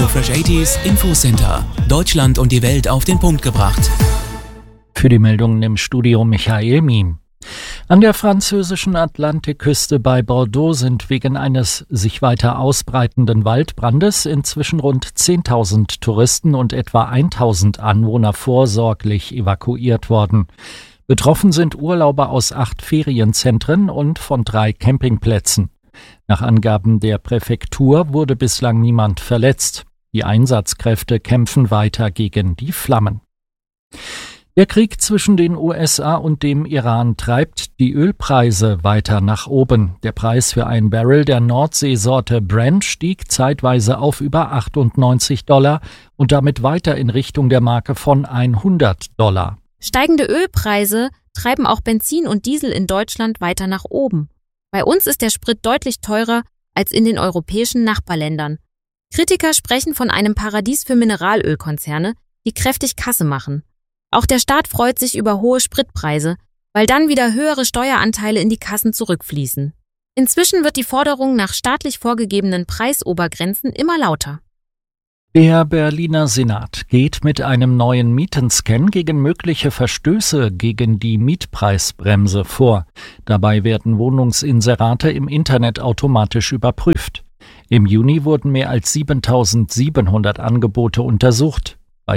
Fresh 80s Infocenter. Deutschland und die Welt auf den Punkt gebracht. Für die Meldungen im Studio Michael Miem. An der französischen Atlantikküste bei Bordeaux sind wegen eines sich weiter ausbreitenden Waldbrandes inzwischen rund 10.000 Touristen und etwa 1.000 Anwohner vorsorglich evakuiert worden. Betroffen sind Urlauber aus 8 Ferienzentren und von 3 Campingplätzen. Nach Angaben der Präfektur wurde bislang niemand verletzt. Die Einsatzkräfte kämpfen weiter gegen die Flammen. Der Krieg zwischen den USA und dem Iran treibt die Ölpreise weiter nach oben. Der Preis für ein Barrel der Nordseesorte Brent stieg zeitweise auf über $98 und damit weiter in Richtung der Marke von $100. Steigende Ölpreise treiben auch Benzin und Diesel in Deutschland weiter nach oben. Bei uns ist der Sprit deutlich teurer als in den europäischen Nachbarländern. Kritiker sprechen von einem Paradies für Mineralölkonzerne, die kräftig Kasse machen. Auch der Staat freut sich über hohe Spritpreise, weil dann wieder höhere Steueranteile in die Kassen zurückfließen. Inzwischen wird die Forderung nach staatlich vorgegebenen Preisobergrenzen immer lauter. Der Berliner Senat geht mit einem neuen Mietenscan gegen mögliche Verstöße gegen die Mietpreisbremse vor. Dabei werden Wohnungsinserate im Internet automatisch überprüft. Im Juni wurden mehr als 7.700 Angebote untersucht. Bei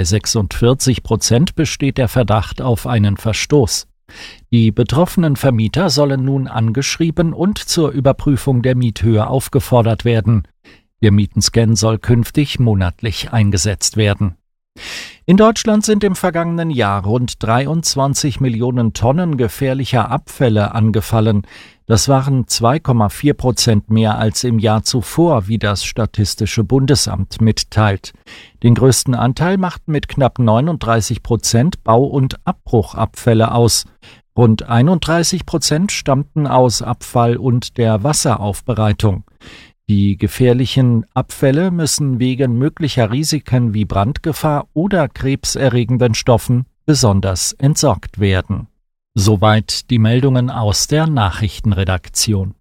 46% besteht der Verdacht auf einen Verstoß. Die betroffenen Vermieter sollen nun angeschrieben und zur Überprüfung der Miethöhe aufgefordert werden. Der Mietenscan soll künftig monatlich eingesetzt werden. In Deutschland sind im vergangenen Jahr rund 23 Millionen Tonnen gefährlicher Abfälle angefallen. Das waren 2,4% mehr als im Jahr zuvor, wie das Statistische Bundesamt mitteilt. Den größten Anteil machten mit knapp 39% Bau- und Abbruchabfälle aus. Rund 31% stammten aus Abfall und der Wasseraufbereitung. Die gefährlichen Abfälle müssen wegen möglicher Risiken wie Brandgefahr oder krebserregenden Stoffen besonders entsorgt werden. Soweit die Meldungen aus der Nachrichtenredaktion.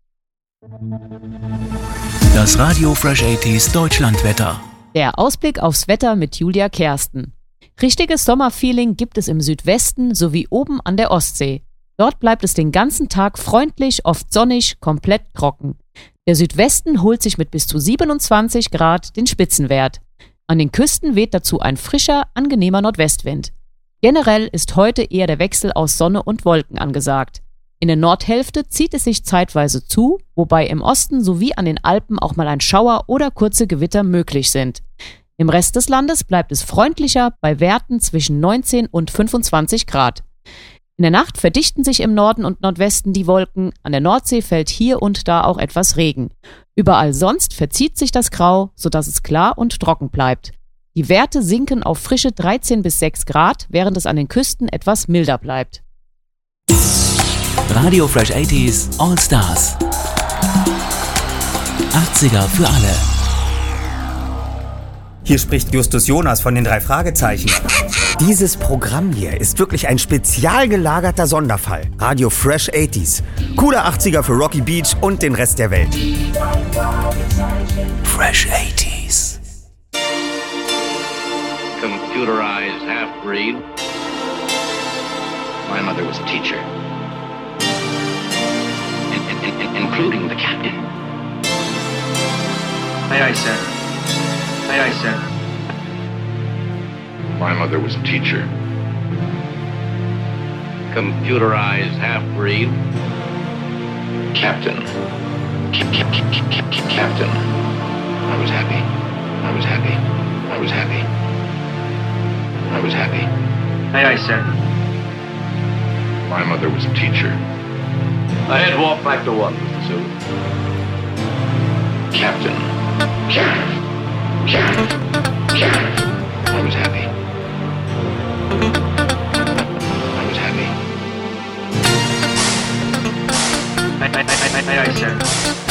Das Radio Fresh 80s Deutschlandwetter. Der Ausblick aufs Wetter mit Julia Kersten. Richtiges Sommerfeeling gibt es im Südwesten sowie oben an der Ostsee. Dort bleibt es den ganzen Tag freundlich, oft sonnig, komplett trocken. Der Südwesten holt sich mit bis zu 27 Grad den Spitzenwert. An den Küsten weht dazu ein frischer, angenehmer Nordwestwind. Generell ist heute eher der Wechsel aus Sonne und Wolken angesagt. In der Nordhälfte zieht es sich zeitweise zu, wobei im Osten sowie an den Alpen auch mal ein Schauer oder kurze Gewitter möglich sind. Im Rest des Landes bleibt es freundlicher bei Werten zwischen 19 und 25 Grad. In der Nacht verdichten sich im Norden und Nordwesten die Wolken, an der Nordsee fällt hier und da auch etwas Regen. Überall sonst verzieht sich das Grau, sodass es klar und trocken bleibt. Die Werte sinken auf frische 13 bis 6 Grad, während es an den Küsten etwas milder bleibt. Radio Fresh 80s All Stars. 80er für alle. Hier spricht Justus Jonas von den 3 Fragezeichen. Dieses Programm hier ist wirklich ein spezial gelagerter Sonderfall. Radio Fresh 80s. Coole 80er für Rocky Beach und den Rest der Welt. Fresh 80s. Computerized half-breed. My mother was a teacher. Including the captain. Aye, sir. Aye, sir. My mother was a teacher. Computerized half-breed. Captain. Captain. I was happy. I was happy. I was happy. I was happy. Aye, sir. My mother was a teacher. Ahead, walk back to 1, Sue. Captain. Captain.